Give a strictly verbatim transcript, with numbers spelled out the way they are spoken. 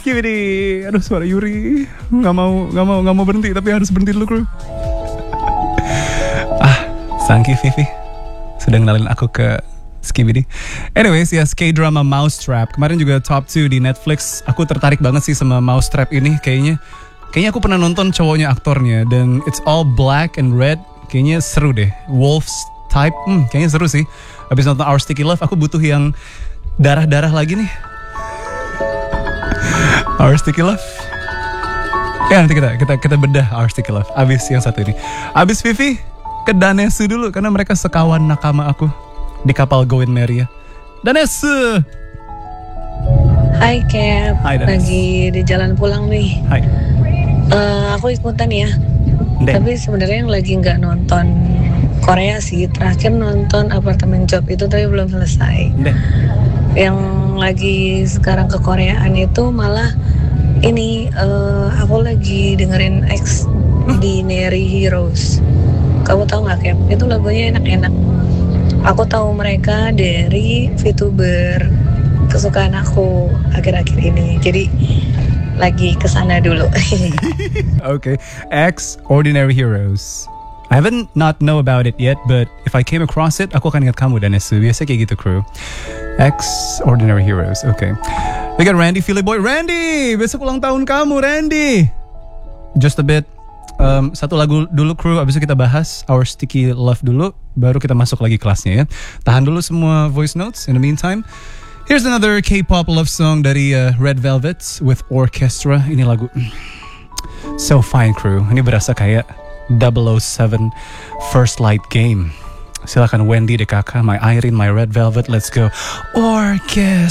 Skibidi. Aduh, suara Yuri. Gak mau, gak mau, gak mau berhenti, tapi harus berhenti dulu, kru. Ah, thank you, Vivi. Sudah ngenalin aku ke Skibidi. Anyways, ya, yes, K-drama Mousetrap. Kemarin juga top two di Netflix. Aku tertarik banget sih sama Mousetrap ini. Kayaknya, kayaknya aku pernah nonton cowoknya aktornya. Dan it's all black and red. Kayaknya seru deh. Wolves type, hmm, kayaknya seru sih. Habis nonton Our Sticky Love, aku butuh yang darah-darah lagi nih. Our Sticky Love. Ya, nanti kita kita kita bedah Our Sticky Love. Abis yang satu ini. Abis Vivi ke Danesu dulu karena mereka sekawan nakama aku di kapal Going Merry ya. Danesu. Hai Cap. Hai, Danes. Lagi di jalan pulang nih. Hai. Uh, aku ikutan ya. Ndek. Tapi sebenarnya yang lagi nggak nonton Korea sih. Terakhir nonton Apartemen Job itu tapi belum selesai. Ndek. Yang lagi sekarang ke Koreaan itu malah ini uh, aku lagi dengerin X Ordinary Heroes. Kamu tahu nggak Cap? Itu lagunya enak-enak. Aku tahu mereka dari VTuber kesukaan aku akhir-akhir ini. Jadi lagi kesana dulu. Okay, X Ordinary Heroes. I haven't not know about it yet, but if I came across it, aku akan ingat kamu Danesu. Biasa kayak gitu, crew. X Ordinary Heroes. Okay. We got Randy Philly Boy. Randy, besok ulang tahun kamu, Randy. Just a bit. Um, satu lagu dulu kru, abis itu kita bahas Our Sticky Love dulu, baru kita masuk lagi kelasnya ya. Tahan dulu semua voice notes. In the meantime, here's another K-pop love song dari uh, Red Velvet with Orchestra. Ini lagu so fine crew. Ini berasa kayak double oh seven First Light Game. Silakan Wendy D K K, my Irene, my Red Velvet, let's go. Orchestra.